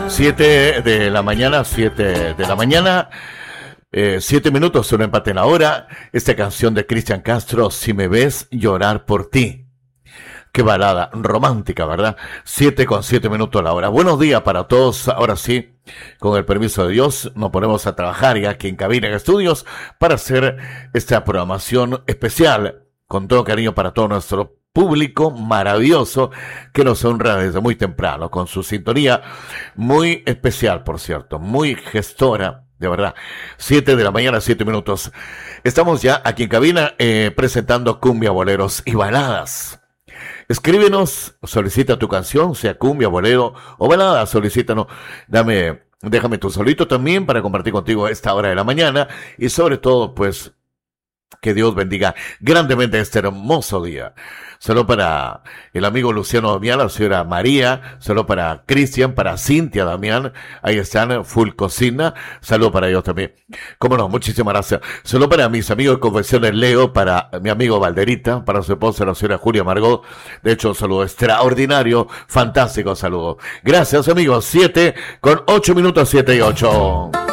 7 de la mañana, 7 de la mañana, 7 minutos, un empate en la hora. Esta canción de Cristian Castro, Si me ves llorar por ti. Qué balada romántica, ¿verdad? 7 con 7 minutos a la hora. Buenos días para todos. Ahora sí, con el permiso de Dios, nos ponemos a trabajar ya aquí en Cabina en Estudios para hacer esta programación especial con todo cariño para todo nuestro público maravilloso que nos honra desde muy temprano con su sintonía muy especial, por cierto, muy gestora, de verdad. 7 de la mañana, 7 minutos. Estamos ya aquí en cabina presentando cumbia, boleros y baladas. Escríbenos, solicita tu canción, sea cumbia, bolero o balada, solicítanos, déjame tu solito también para compartir contigo a esta hora de la mañana y sobre todo, pues, que Dios bendiga grandemente este hermoso día. Solo para el amigo Luciano Damián, la señora María, solo para Cristian, para Cintia Damián, ahí están, full cocina, saludo para ellos también. Cómo no, muchísimas gracias. Solo para mis amigos de Confesiones Leo, para mi amigo Valderita, para su esposa, la señora Julia Margot, de hecho un saludo extraordinario, fantástico saludo. Gracias amigos, 7 con 8 minutos, 7 y 8.